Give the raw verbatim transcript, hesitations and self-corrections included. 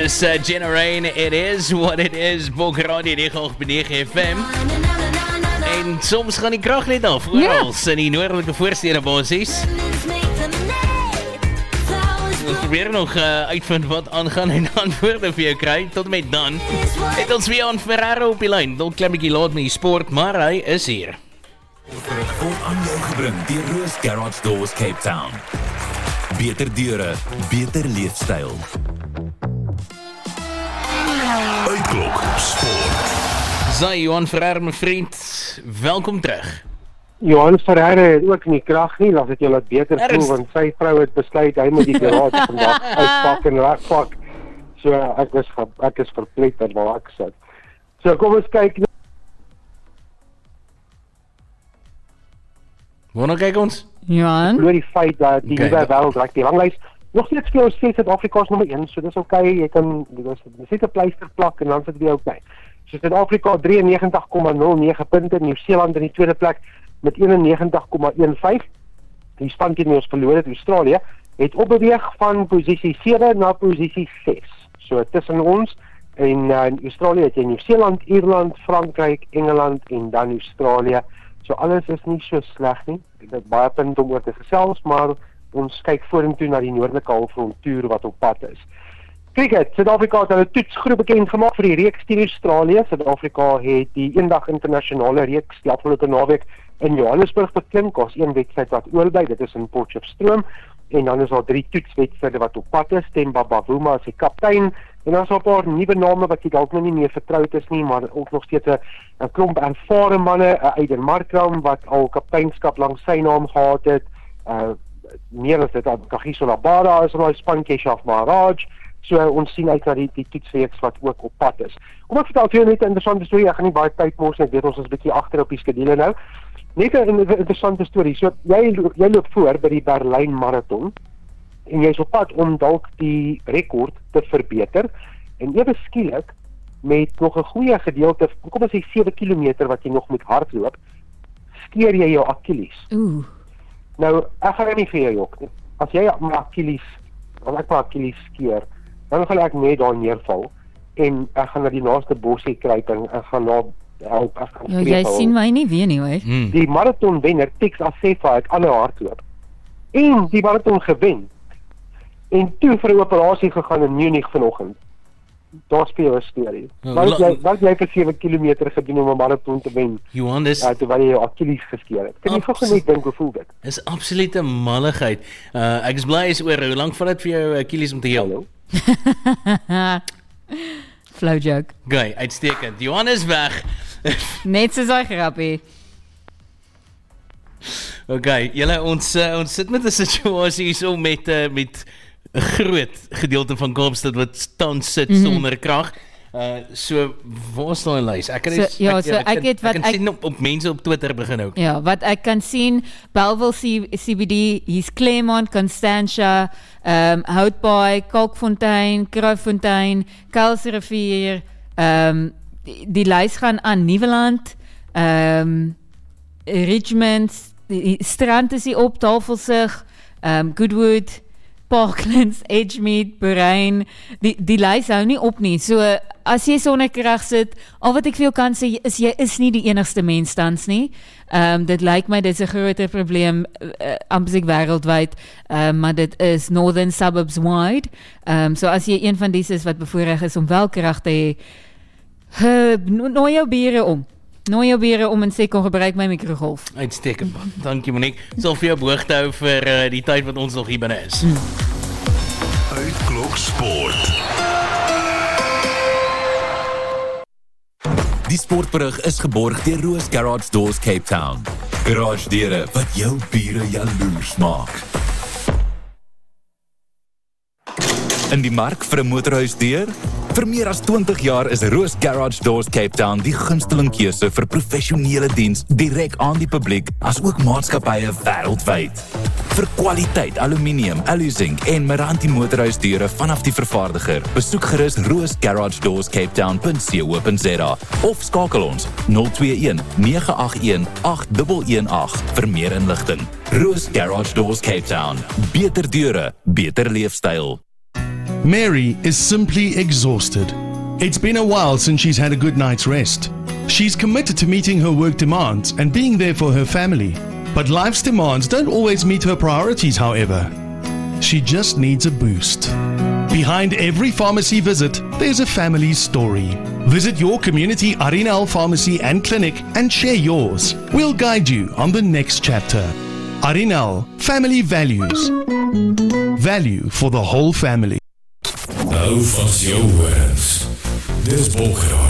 is uh, Jenna Rain, It Is What It Is, Bok Radio nege agt nege F M. En soms gaan die krag net af, oral in die noordelike voorstede basies. Ons probeer nog uh, uitvind wat aangaan en antwoorde vir jou kry. Tot met dan het ons weer aan Ferraro op die lyn. Dalk klein bietjie laat met die sport, maar hy is hier. Vol aan jou gebring deur Roos Garage Doors Cape Town. Beter deure, beter leefstyl. Uitklok sport. Zai, Johan Ferreira, my vriend, welkom terug. Johan Ferreira het ook nie krag nie, laat dit jou laat beter voel, want sy vrou het besluit, hy moet die garage vandag uitpak en wegpak. So, ek is, ek is verpletter waar ek sit. So, kom ons kyk. Waarna kyk ons? Johan? Oor die feit dat die nuwe wêreld reg die ranglys nog steeds vir ons sê Suid-Afrika is nommer een, so dis oké, okay, jy kan dis net 'n pleister plak en dan sit jy oké. So Suid-Afrika drie en negentig komma nul nege punte, Nieu-Seeland in die tweede plek met een en negentig komma een vyf. Die span teen ons verloor het, Australië, het opbeweeg van posisie sewe na posisie ses. So tussen ons en uh, Australië het jy Nieu-Seeland, Ierland, Frankryk, Engeland en dan Australië. So alles is nie so sleg nie. Ek het baie punte om oor te gesels, maar ons kyk vorentoe na die noordelike halfrond toer wat op pad is. Cricket, Suid-Afrika het hulle toetsgroep bekend gemaak vir die reeks teen Australië. Suid-Afrika het die eendag internasionale reeks die afgelope naweek in Johannesburg beklim. Daar's een wedstryd wat oorbly, dit is in Potchefstroom. En dan is daar drie toetswedstryde wat op pad is. Themba Bavuma as die kaptein. En dan is daar 'n paar nuwe name wat jy dalk nog nie meer vertroud is nie, maar ook nog steeds 'n 'n klomp ervare manne, 'n Aiden Markram wat al kapteinskap langs sy naam gehad het. Uh meer as dit, Kagiso Rabada is in daai span, Keshav Maharaj. So ons sien uit na die, die toetsreeks wat ook op pad is. Kom ek vertel vir jou net 'n interessante storie, ek gaan nie baie tyd mors nie, ek weet ons is 'n bietjie agter op die skedule nou. Net 'n interessante storie, so jy, jy loop voor by die Berlyn Marathon, en jy is op pad om dalk die rekord te verbeter, en ewe skielik, met nog 'n goeie gedeelte, kom ons sê sewe kilometer wat jy nog moet hardloop, skeer jy jou Achilles. Oeh. Nou, ek gaan nie vir jou jok nie. As jy my Achilles, as ek my Achilles skeer, dan gaan ek net daar neerval, en ek gaan na die naaste bosie kruip, en ek gaan na help, ek gaan Ja, jy sien my nie weer nie, hoor. Hmm. Die marathonwenner, Tex Assefa, het alle hardloop, en die marathon gewen, en toe vir 'n operasie gegaan in Munich vanoggend. Daar speel jou 'n storie. Wat jy wat jy vir sewe kilometer gedoen om 'n marathon te wen? Johan, dis uh, terwyl jy jou Achilles geskeer het. Kan jy gou net dink hoe voel dit? Is absolute malligheid. Uh, ek is bly is oor, hoe lank vat dit vir jou Achilles om te heel? Flow joke. Gui, uitstekend. Johan is weg. Net soos hy grappie. Okay, julle, ons, uh, ons sit met 'n situasie hier so met, uh, met 'n groot gedeelte van Kaapstad wat tans sit mm-hmm. sonder krag. Uh, so, waar is daai lys? Ek kan so, ja, ek, so ek, ek ek, het wat ek kan ek, sien op, op mense op Twitter begin ook. Ja, wat ek kan sien, Bellville C B D, hier's Claremont, Constantia, um, Houtbaai, Kalkfontein, Kruiffontein, Kuilsrivier, um, die, die lys gaan aan Nieuweland, um, Richmond, die Strand is hier op, Tafelsig, um, Goodwood, Parklands, Edgemead, Burein, die, die lys hou nie op nie, so as jy sonder krag sit, al wat ek vir jou kan sê, is jy is nie die enigste mens tans nie, um, dit lyk my, dit is 'n groter probleem, uh, amper wêreldwyd, um, maar dit is Northern Suburbs wide, um, so as jy een van dies is wat bevoorreg is om wel krag te hê, uh, nooi jou bure om, Nooi jou bure om en sê, kon gebruik my mikrogolf. Uitstekend, dankie Monique. Sal vir jou boogte hou vir uh, die tyd wat ons nog hier binne is. Hmm. Uitklok sport. Die sportberig is geborg deur Roos Garage Doors Cape Town. Garage deure wat jou bure jaloers maak. In die mark vir 'n motorhuisdeur? Vir meer as twintig jaar is Roos Garage Doors Cape Town die gunsteling keuse vir professionele diens direk aan die publiek, as ook maatskappye wêreldwyd. Vir kwaliteit aluminium, alu-zinc en Meranti motorhuisdeure vanaf die vervaardiger, besoek gerus roos garage doors cape town punt co punt za of skakel ons nul twee een nege agt een agt een een agt vir meer inligting. Roos Garage Doors Cape Town. Beter deure, beter leefstyl. Mary is simply exhausted. It's been a while since she's had a good night's rest. She's committed to meeting her work demands and being there for her family. But life's demands don't always meet her priorities, however. She just needs a boost. Behind every pharmacy visit, there's a family story. Visit your community Arinal pharmacy and clinic and share yours. We'll guide you on the next chapter. Arinal, family values. Value for the whole family. Hou vas jou horens. Dis Bolgeraad.